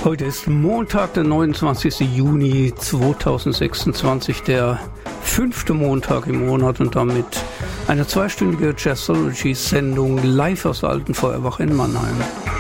Heute ist Montag, der 29. Juni 2026, der 5. Montag im Monat und damit eine 2-stündige Jazzology-Sendung live aus der Alten Feuerwache in Mannheim.